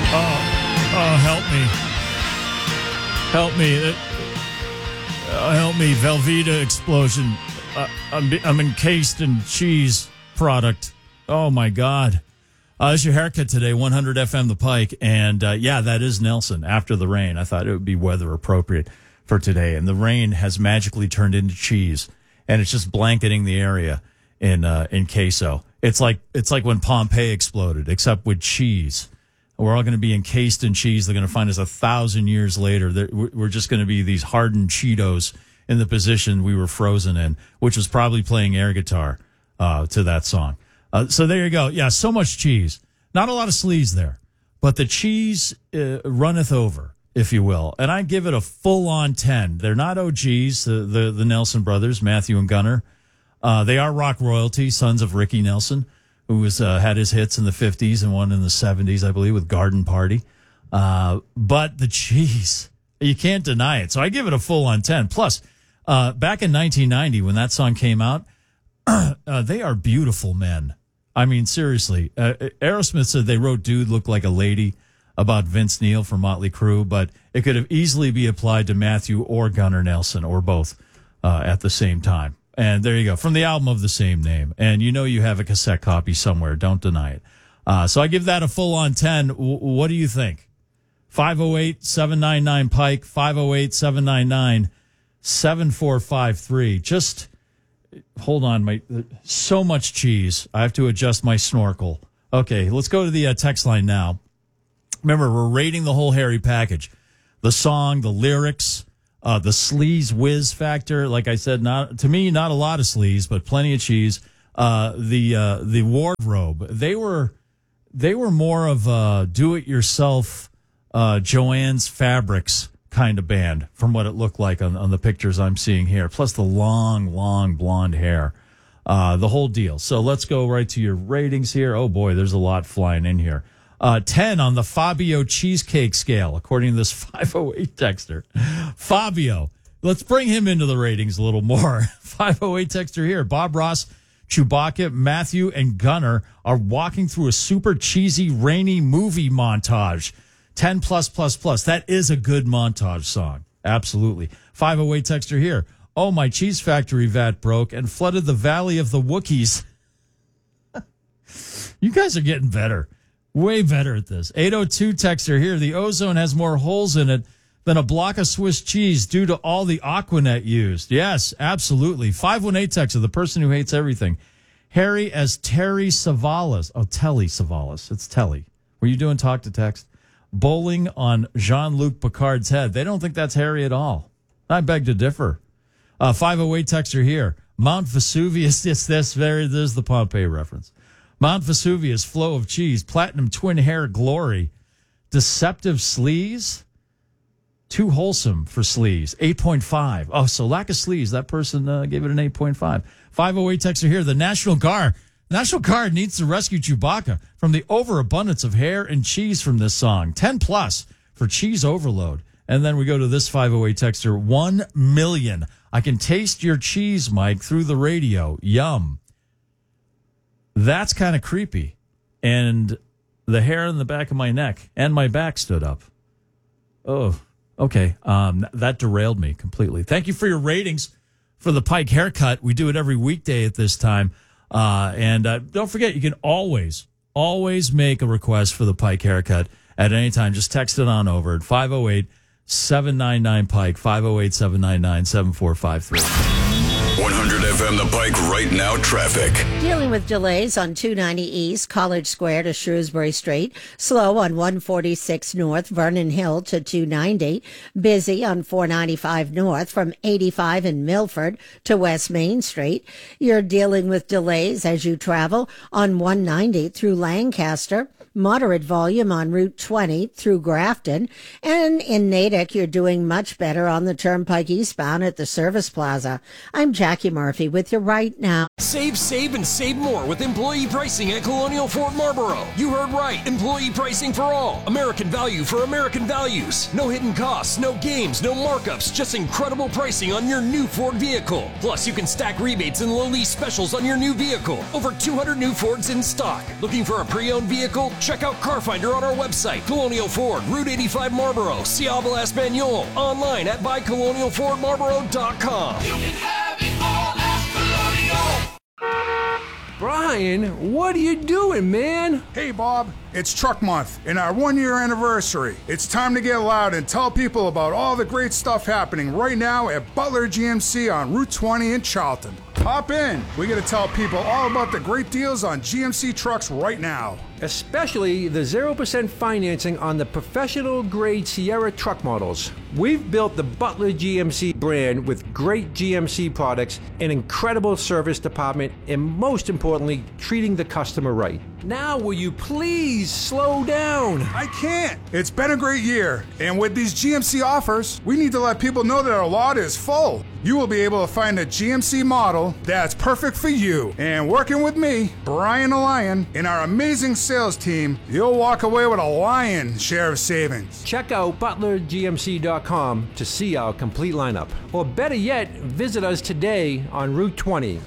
Oh, help me. Help me. Help me. Velveeta explosion. I'm encased in cheese product. Oh, my God. This is your haircut today, 100 FM The Pike. And, yeah, that is Nelson after the rain. I thought it would be weather appropriate for today. And the rain has magically turned into cheese. And it's just blanketing the area in queso. It's like when Pompeii exploded, except with cheese. We're all going to be encased in cheese. They're going to find us 1,000 years later. We're just going to be these hardened Cheetos in the position we were frozen in, which was probably playing air guitar to that song. So there you go. Yeah, so much cheese. Not a lot of sleaze there, but the cheese runneth over, if you will. And I give it a full-on 10. They're not OGs, the Nelson brothers, Matthew and Gunnar. They are rock royalty, sons of Ricky Nelson, who had his hits in the 50s and one in the 70s, I believe, with Garden Party. But the cheese, you can't deny it. So I give it a full-on 10. Plus, back in 1990, when that song came out, they are beautiful men. I mean, seriously. Aerosmith said they wrote Dude Looked Like a Lady about Vince Neil from Motley Crue, but it could have easily be applied to Matthew or Gunnar Nelson, or both, at the same time. And there you go, from the album of the same name. And you know you have a cassette copy somewhere. Don't deny it. So I give that a full-on 10. What do you think? 508-799-PIKE, 508-799-7453. Just hold on. So much cheese. I have to adjust my snorkel. Okay, let's go to the text line now. Remember, we're rating the whole Harry package. The song, the lyrics, the sleaze whiz factor, like I said, not a lot of sleaze, but plenty of cheese. The wardrobe, they were more of a do-it-yourself Joann's Fabrics kind of band, from what it looked like on the pictures I'm seeing here. Plus the long blonde hair, the whole deal. So let's go right to your ratings here. Oh boy, there's a lot flying in here. 10 on the Fabio cheesecake scale, according to this 508 texter. Fabio, let's bring him into the ratings a little more. 508 texter here. Bob Ross, Chewbacca, Matthew, and Gunnar are walking through a super cheesy, rainy movie montage. 10 plus. That is a good montage song. Absolutely. 508 texter here. Oh, my cheese factory vat broke and flooded the Valley of the Wookiees. You guys are getting better. Way better at this. 802 texter here. The ozone has more holes in it than a block of Swiss cheese due to all the Aquanet used. Yes, absolutely. 518 texter, the person who hates everything. Harry as Terry Savalas. Oh, Telly Savalas. It's Telly. Were you doing talk to text? Bowling on Jean-Luc Picard's head. They don't think that's Harry at all. I beg to differ. 508 texter here. Mount Vesuvius. There's the Pompeii reference. Mount Vesuvius, flow of cheese, platinum twin hair glory, deceptive sleaze, too wholesome for sleaze, 8.5. Oh, so lack of sleaze. That person gave it an 8.5. 508 texter here. The National Guard needs to rescue Chewbacca from the overabundance of hair and cheese from this song. 10 plus for cheese overload. And then we go to this 508 texter. 1 million. I can taste your cheese, Mike, through the radio. Yum. That's kind of creepy. And the hair in the back of my neck and my back stood up. Oh, okay. That derailed me completely. Thank you for your ratings for the Pike haircut. We do it every weekday at this time. And don't forget, you can always make a request for the Pike haircut at any time. Just text it on over at 508-799-PIKE, 508-799-7453. 100 FM The Pike right now traffic. Dealing with delays on 290 East, College Square to Shrewsbury Street. Slow on 146 North, Vernon Hill to 290. Busy on 495 North from 85 in Milford to West Main Street. You're dealing with delays as you travel on 190 through Lancaster. Moderate volume on Route 20 through Grafton. And in Natick, you're doing much better on the Turnpike eastbound at the Service Plaza. I'm Jackie Murphy with you right now. Save, and save more with employee pricing at Colonial Ford Marlboro. You heard right. Employee pricing for all. American value for American values. No hidden costs, no games, no markups, just incredible pricing on your new Ford vehicle. Plus, you can stack rebates and low lease specials on your new vehicle. Over 200 new Fords in stock. Looking for a pre-owned vehicle? Check out Car Finder on our website, Colonial Ford, Route 85 Marlboro, Ciable Espanola, online at buycolonialfordmarlboro.com. You can have it all at Colonial. Brian, what are you doing, man? Hey, Bob, it's Truck Month and our 1-year anniversary. It's time to get loud and tell people about all the great stuff happening right now at Butler GMC on Route 20 in Charlton. Hop in. We got to tell people all about the great deals on GMC trucks right now. Especially the 0% financing on the professional-grade Sierra truck models. We've built the Butler GMC brand with great GMC products, an incredible service department, and most importantly, treating the customer right. Now will you please slow down? I can't. It's been a great year, and with these GMC offers, we need to let people know that our lot is full. You will be able to find a GMC model that's perfect for you. And working with me, Brian the Lion, and our amazing sales team, you'll walk away with a lion's share of savings. Check out butlergmc.com to see our complete lineup. Or better yet, visit us today on Route 20.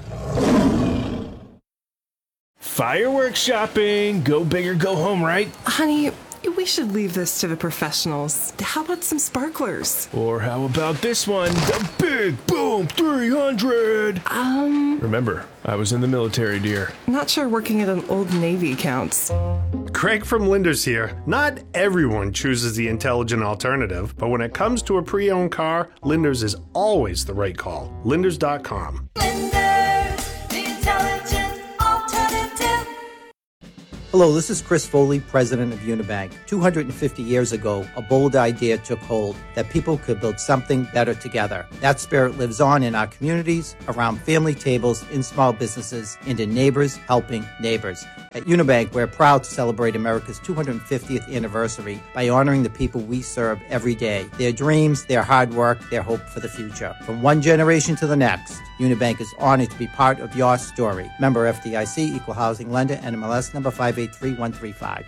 Fireworks shopping. Go big or go home, right? Honey, we should leave this to the professionals. How about some sparklers? Or how about this one? The Big Boom 300. Remember, I was in the military, dear. Not sure working at an Old Navy counts. Craig from Linders here. Not everyone chooses the intelligent alternative, but when it comes to a pre-owned car, Linders is always the right call. Linders.com. Linders, the intelligent alternative. Hello, this is Chris Foley, president of Unibank. 250 years ago, a bold idea took hold that people could build something better together. That spirit lives on in our communities, around family tables, in small businesses, and in neighbors helping neighbors. At Unibank, we're proud to celebrate America's 250th anniversary by honoring the people we serve every day, their dreams, their hard work, their hope for the future. From one generation to the next, Unibank is honored to be part of your story. Member FDIC, Equal Housing Lender, NMLS number 583135.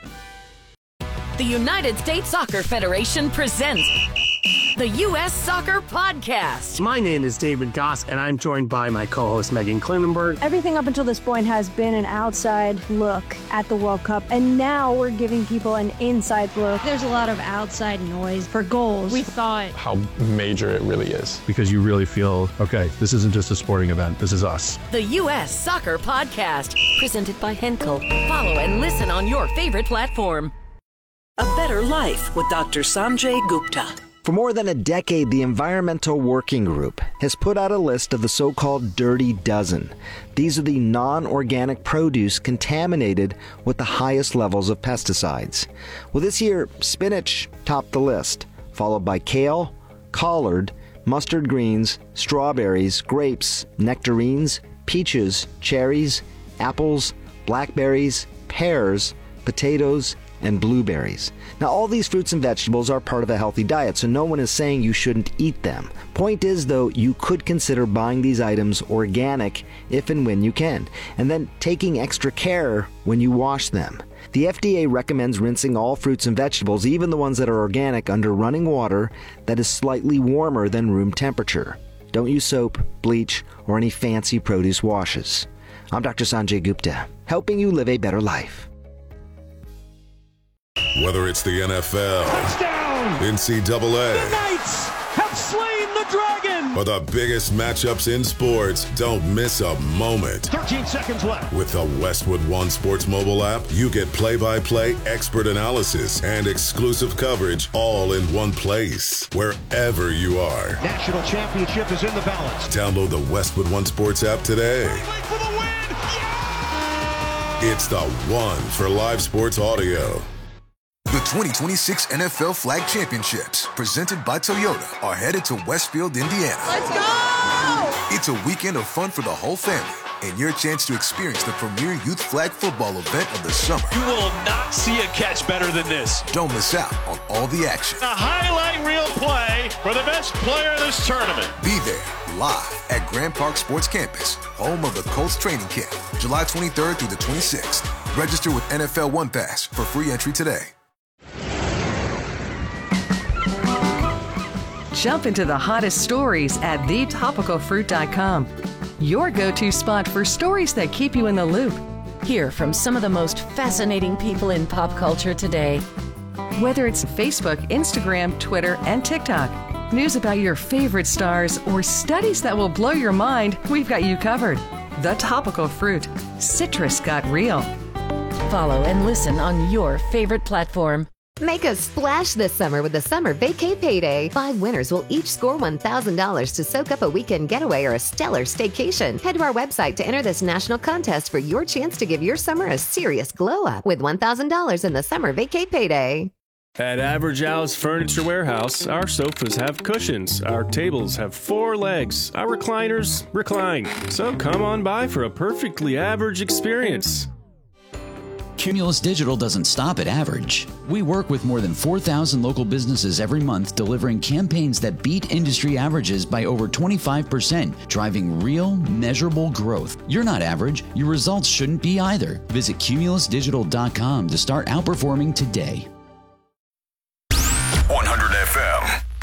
The United States Soccer Federation presents the U.S. Soccer Podcast. My name is David Goss, and I'm joined by my co-host Megan Klinenberg. Everything up until this point has been an outside look at the World Cup, and now we're giving people an inside look. There's a lot of outside noise for goals. We thought how major it really is. Because you really feel, okay, this isn't just a sporting event, this is us. The U.S. Soccer Podcast, presented by Henkel. Follow and listen on your favorite platform. A Better Life with Dr. Sanjay Gupta. For more than a decade, the Environmental Working Group has put out a list of the so-called Dirty Dozen. These are the non-organic produce contaminated with the highest levels of pesticides. Well, this year, spinach topped the list, followed by kale, collard, mustard greens, strawberries, grapes, nectarines, peaches, cherries, apples, blackberries, pears, potatoes, and blueberries. Now, all these fruits and vegetables are part of a healthy diet, so no one is saying you shouldn't eat them. Point is, though, you could consider buying these items organic if and when you can, and then taking extra care when you wash them. The FDA recommends rinsing all fruits and vegetables, even the ones that are organic, under running water that is slightly warmer than room temperature. Don't use soap, bleach, or any fancy produce washes. I'm Dr. Sanjay Gupta, helping you live a better life. Whether it's the NFL, touchdown, NCAA, the Knights have slain the dragon, or the biggest matchups in sports, don't miss a moment. 13 seconds left. With the Westwood One Sports mobile app, you get play-by-play expert analysis and exclusive coverage all in one place, wherever you are. National championship is in the balance. Download the Westwood One Sports app today. For the win. Yeah! It's the one for live sports audio. The 2026 NFL Flag Championships, presented by Toyota, are headed to Westfield, Indiana. Let's go! It's a weekend of fun for the whole family, and your chance to experience the premier youth flag football event of the summer. You will not see a catch better than this. Don't miss out on all the action. A highlight reel play for the best player in this tournament. Be there, live at Grand Park Sports Campus, home of the Colts training camp, July 23rd through the 26th. Register with NFL One Pass for free entry today. Jump into the hottest stories at thetopicalfruit.com. Your go-to spot for stories that keep you in the loop. Hear from some of the most fascinating people in pop culture today. Whether it's Facebook, Instagram, Twitter, and TikTok, news about your favorite stars, or studies that will blow your mind, we've got you covered. The Topical Fruit. Citrus got real. Follow and listen on your favorite platform. Make a splash this summer with the Summer Vacay Payday. 5 winners will each score $1,000 to soak up a weekend getaway or a stellar staycation. Head to our website to enter this national contest for your chance to give your summer a serious glow up with $1,000 in the Summer Vacay Payday. At Average Al's Furniture Warehouse, our sofas have cushions, our tables have 4 legs, our recliners recline. So come on by for a perfectly average experience. Cumulus Digital doesn't stop at average. We work with more than 4,000 local businesses every month, delivering campaigns that beat industry averages by over 25%, driving real, measurable growth. You're not average. Your results shouldn't be either. Visit cumulusdigital.com to start outperforming today. 100 FM.